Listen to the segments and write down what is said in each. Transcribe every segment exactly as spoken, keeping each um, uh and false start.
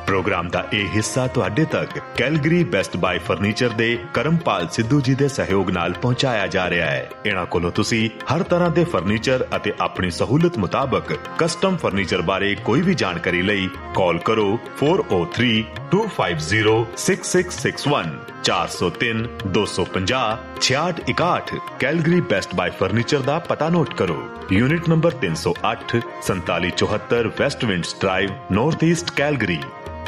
Programme का यह हिस्सा तुहाडे तक कैलगरी बेस्ट बाय फर्नीचर दे करमपाल सिद्धू जी दे सहयोग नाल पहुंचाया जा रहा है। इन्हां कोलों तुसी हर तरह के फर्नीचर अते अपनी सहूलत मुताबिक कस्टम फर्नीचर बारे कोई भी जानकारी लई कॉल करो four O three to five zero six six six one चार सौ तीन दो सौ पंजाह छियाठ इकाठ। कैलगरी बेस्ट बाय फर्नीचर दा पता नोट करो। यूनिट नंबर तीन सौ अठ संताली चौहत्तर waste winds drive north east Calgary.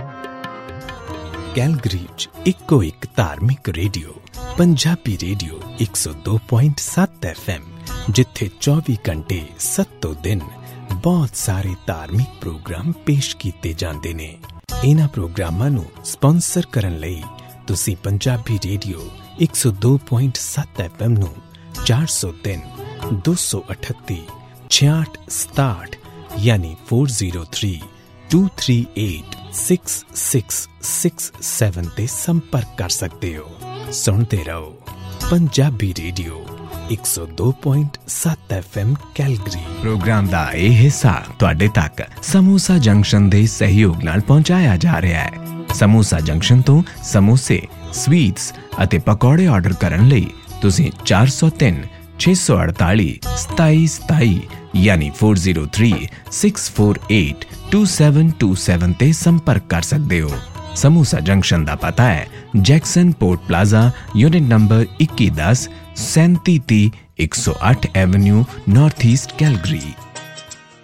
Calgary च इको एक धार्मिक रेडियो पंजाबी रेडियो एक सौ दो पॉइंट सत्त एफ एम, जिथे चौबी घंटे सत्तों दिन बहुत सारे धार्मिक प्रोग्राम पेश किए जाते ने। इन्हां प्रोग्रामां नूं स्पॉन्सर करन लई तुसी पंजाबी रेडियो एक सौ दो पॉइंट सत्त एफ एम नूं चार सौ तीन दो सौ अठत्ती छियाठ सताठ यानी four zero three to three eight six six six seven ते संपर्क कर सकते हो। सुनते रहो पंजाबी रेडियो एक सौ दो पॉइंट सत्त एफ एम कैलगरी। प्रोग्राम दा यह हिस्सा तुहाडे तक समोसा जंक्शन दे सहयोग नाल पहुंचाया जा रहा है। समोसा जंक्शन तो समोसे, स्वीट्स अते पकौड़े ऑर्डर करन लई तुसीं चार सौ तीन छे सौ अड़ताली सताई सताई यानी four zero three six four eight two seven two seven ते संपर्क कर सकते हो। समोसा जंक्शन का पता है Jackson port plaza, unit number इक्की दस सैंती ती एक सौ अठ एवेन्यू नॉर्थ ईस्ट कैलगरी।